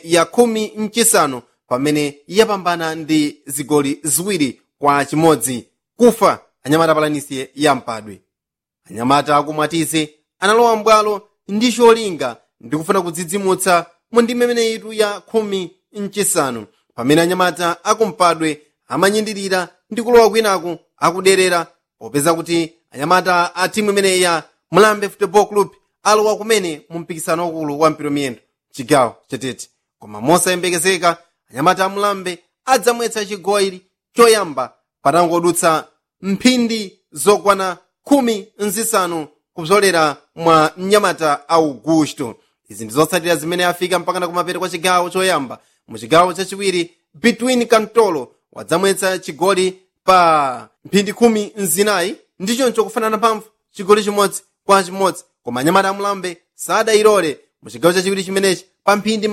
ya 15 pamene yapambana ndi zigoli ziwiri kwa chimodzi kufa anyamata Palanisi ya Mpadwe. Anyamata akumwatize analowa mbwalo ndi cholinga ndi kufuna kudzidzimutsa mu ndime imeneyitu ya 15 pamene anyamata akumpadwe amanyindirira ndi kulowa kwinaku akuderera popeza kuti anyamata a timu imeneyi ya Mulambe Football Club alowa kumene mu mpikisano ukulu wa mpira miyendo chigawo chatete. Koma mosayembekezeka anyamata a Mulambe adzamwetsa chigoli choyamba patangodutsa mphindi zokwana 15 kupsolera mwa mnyamata Augusto. Izi ndi zotsatira zimene afika mpakana kumapeto kwa chigawo choyamba. Mu chigawo chachiwiri Between Kantolo wadzamwetsa chigoli pa mphindi 14 ndichoncho kufanana mphamvu chigoli chimodzi kwa chimodzi, koma anyamata a Mulambe sadayilole mu chigawo chachiwiri chimenechi pa mphindi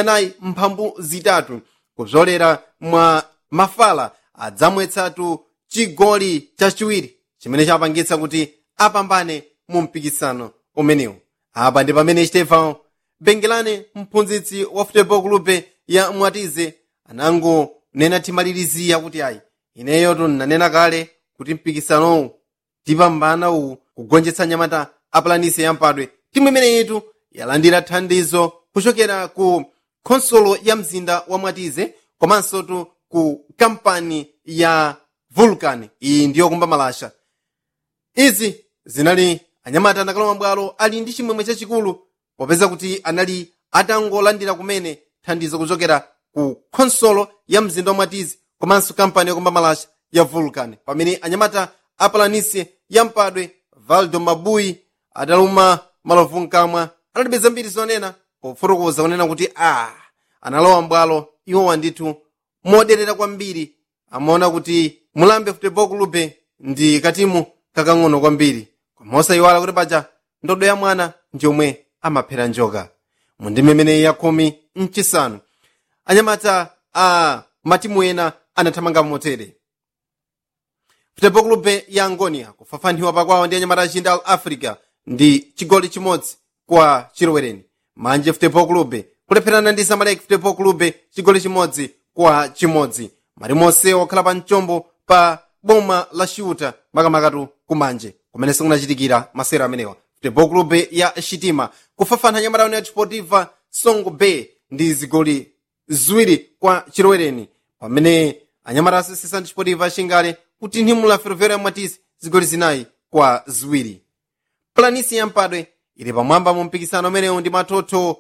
43 kupsolera mwa Mafala adzamwetsatu chigoli chachiwiri chimene chapangitsa kuti apambane mu mpikisano umenewu. Apa ndi pamene Stefan Bengelane, mphunzitsi wa Football Club ya Mwatize, anangonena timalirizira kuti ayi ineyo tunanena kale kuti mpikisanowu tipambana uwu kugonjetsa anyamata a Palanisi ya Mpadwe. Timu imeneyitu yalandira thandizo kuchokera ku konsolo ya mzinda wa Mwatize komanso tu ku kampani ya Vulcan, iyi ndiyo kumba malasha. Izi zinali anyamata anakalowa mbwalo ali ndi chimwemwe chachikulu popeza kuti anali atangolandira kumene thandizo kuchokera ku konsolo ya mzinda wa Mwatize komanso kampani ya kumba malasha ya Vulcan, pamene anyamata a Palanisi ya Mpadwe Valdo Mabuyi adaluma malovu mkamwa analibe zambiri zonena pofotokoza kunena kuti analowa mbwalo iwowa ndithu moderera kwambiri, amaona kuti Mulambe Football Club ndi katimu kakang'ono kwambiri, koma osayiwala kuti paja ndodo ya mwana ndiomwe amaphera njoka. Mu ndime imeneyi ya 15 anyamata a matimu ena anathamanga motere. Football Club ya Angonia kufafaniwa pakwawo ndi anyamata a Jindal Africa ndi chigoli chimodzi kwa chilowereni. Manje Football Club kulepherana ndi Zamalek Football Club chigoli chimodzi kwa chimodzi. Marimonse okhala pa mchombo pa boma la Shuta makamakatu kumanje kumene sikunachitikira masera amenewa. Football Club ya Shitima kufafana anyamata United Sportiva Songo Bay ndi zigoli ziwiri kwa chilowereni, pamene anyamata Asociação Sportiva Xingale kuti nhimula Ferroviária ya Mwatize zigoli zinayi kwa ziwiri. Palanisi ya Mpadwe ili pamwamba mu mpikisano umenewu ndi matoto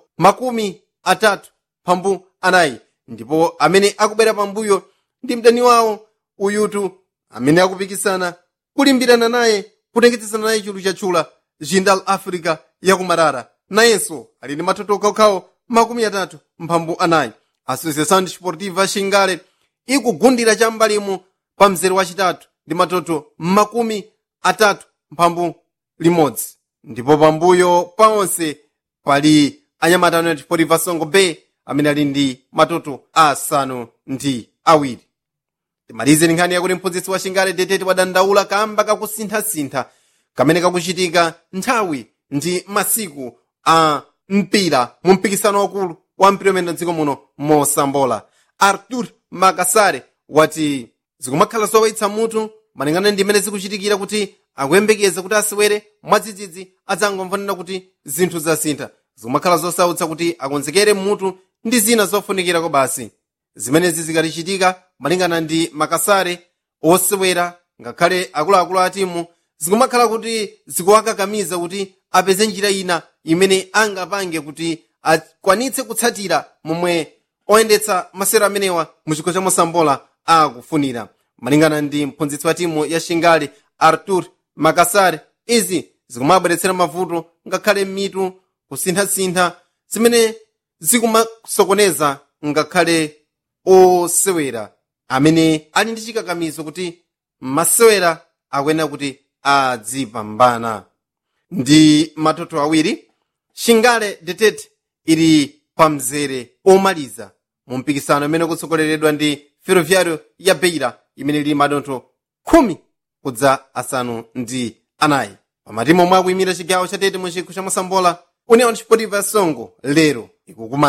34, ndipo amene akubera pambuyo ndi mdani wawo uyutu amene akupikisana kulimbirana naye kutengetsana naye chulu chachula Jindal Africa ya kumarara nayenso ali ndi matoto okhaokhawo 34. Associação Sportiva Xingale ikugundira chambalimo pa mzere wachitatu ndi matoto 31, ndipo pambuyo paonse pali anyamata United Sportiva Songo Bay amene ali ndi matoto 7. Timalize nkhani yakuti mphunzitsi wa Xingale Detete wadandaula kamba kakusinthasintha kamene kakuchitika nthawi ndi masiku a mpira mu mpikisano wakulu wa mpira umene dziko muno mosambola. Arthur Makasare wati zikumakhala zowawitsa mutu malingana ndi imene zikuchitikira kuti akuyembekeza kuti asewere mwadzidzidzi adzangomvanena kuti zinthu zasintha. Zikumakhala zosautsa kuti akonzekere mutu ndi zina zofunikirako basi. Zimenezi zikatichitika malingana ndi Makasare osewera ngakhale akuluakulu a timu zikumakhala kuti zikuwakakamiza kuti apeze njira ina imene angapange kuti akwanitse kutsatira momwe oyendetsa masera amenewa mu chikho cha mosambola akufunira. Malingana ndi mphunzitsi wa timu ya Xingale Arthur Makasare, izi zikumabweretsera mavuto ngakhale mitu kusinthasintha zimene zikumasokoneza ngakhale osewera amene ali ndi chikakamizo kuti masewera akuyenera kuti adzipambana. Ndi matoto awiri Xingale Detete ili pamzere omaliza mu mpikisano imene kutsogoleredwa ndi Ferroviário ya Beira imene ili madontho 10-4. Pamatimu omwe akuyimira chigawo cha Tete mu chikho cha Mosambola União Desportiva Songo lero ikukumana